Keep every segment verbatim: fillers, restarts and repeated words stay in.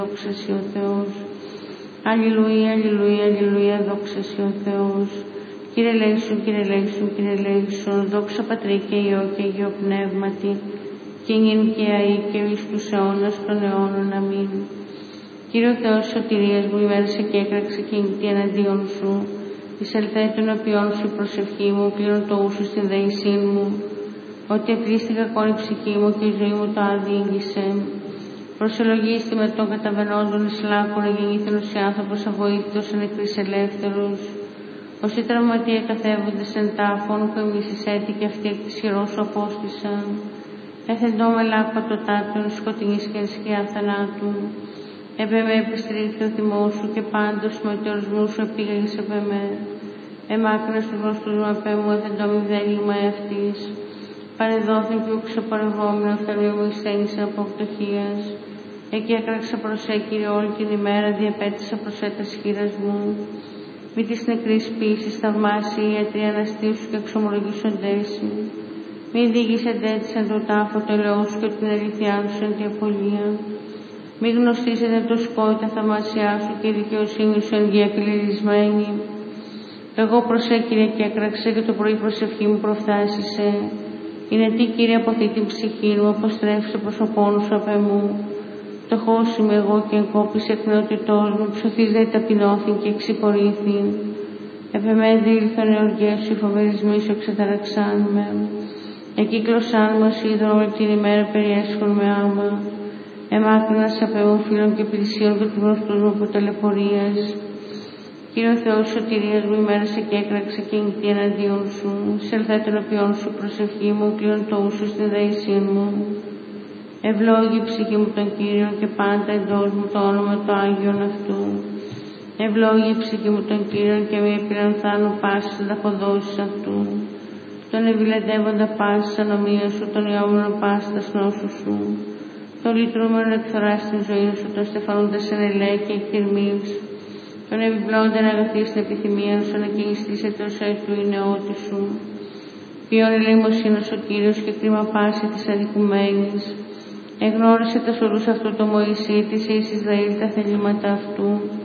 δόξα σοι ο Θεός. Αλληλούια, αλληλούια, αλληλούια, δόξα σοι ο Θεός. Κύριε λέησον, Κύριε λέησον, Κύριε λέησον, δόξα Πατρί και Υιό και Αγίο Πνεύματι, και νυν και αεί και εις τους αιώνας των αιώνων. Αμήν. Κύριε ο Θεός σωτηρίας μου, ημέρασε και έκραξε και νυχτή εναντίον σου. Εισελθέ των οποίων σου η προσευχή μου, πλήρων το ούσου στην δεησή μου. Ότι επλήστηκα κόρη ψυχή μου και η ζωή μου το άδειγγισε. Προσελογίστη με των καταβαινόντων εις λάκκονα γεννήθενος οι άνθρωπος αβοήθητος εν νεκρής ελεύθερους. Όσοι τραυματία καθεύοντες εν τάφων, που εμείς εις έτη και αυτοί εκ της χειρός σου απόστησαν. Έθεντό με λάκκο το τάπιον, σκοτεινής και εν σκιά θανάτου. Επ' εμέ επιστρίχθη ο θυμός σου και πάντως με το ορισμό σου επήγαγες επ' εμέ. Εμάκρυνες τους γνωστούς μου επ' εμού, έθεντό με δέλημα εαυτής. Παρεδόθην και ου ξεπορευόμενο θερμή μου εισθένησε από φτωχίας. Εκεί έκραξα προς σέ, Κύριε, όλη την ημέρα, διαπέτησα προς σέ τας χείρας μου. Μη της νεκρής πίσης θαυμάσει οι ιατροί αναστήσου και εξομολογήσοντέσι. Μη δίγησεν έτσι εν το τάφο το ελαιό σου και την αληθειά σου εν τη απολία. Μη γνωστήσετε το σκόη τα θαυμάσια σου και η δικαιοσύνη σου εν διακληρισμένη. Εγώ προς σέ, Κύριε, και έκραξα και το πρωί προσευχή μου προφθάσισε. Είναι τι, Κύριε, αποθεί την ψυχή μου, αποστρέφει το πρόσωπό σου απ' εμού. Φτωχός είμαι εγώ και εγκόπης εκ νεότητός μου, ψωθείς δε ταπεινώθην και εξυπορήθην. Επ' εμέ δήλθον οι οργές σου, οι φοβερισμοί σου εξαταραξάν με. Εκύκλωσάν μας είδωρ όλη την ημέρα περιέσχον με άμα. Εμάκρυνας απ' εμού φίλων και πλησίων και τους γνωστούς μου από ταλαιπωρίας. Κύριε Θεός σωτηρίας μου, ημέρασε και έκραξε και νυχτή εναντίον σου. Σελθέ των οποίων σου προσευχή μου, κλείον το ούσου στην δεησή μου. Ευλόγη η ψυχή μου τον Κύριο και πάντα εντός μου το όνομα το Άγιον αυτού. Ευλόγη η ψυχή μου τον Κύριο και μη επιρανθάνω πάσης ανταποδόσεις αυτού. Τον ευηλετεύοντα πάσης ανομία σου, τον ιόμενο πάσης τας νόσους σου. Τον λυτρούμενο εκθοράς στην ζωή σου, τον στεφανούντας εν ελέη και εκτιρμής. Τον επιπλέοντα να αγαθείς την επιθυμία σου, να κινηστήσετε ως του η νεότη σου. Ποιον ελεημοσύνος ο Κύριος και κρίμα πάση της αδικουμένης. Εγνώρισε τα σωρούς αυτού το Μωυσή της εις Ισραήλ τα θελήματα αυτού.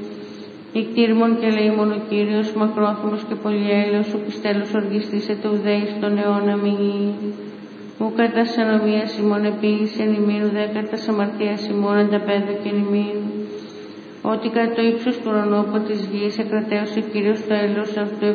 Ικτήρμον και ελεήμον ο Κύριος, μακρόθυμος και πολυέλεος, ο πιστέλος οργιστήσεται ουδέης των αιώνα μηνύ. Ου κατά ανομίας ημών επίγησε εν ημίν, ουδέ κατά αμαρτίας ημών ανταπέδω και εν ημίν. Ότι κατά το ύψος του ουρανού από της γης εκρατέωσε ο Κύριος το έλεος αυτού,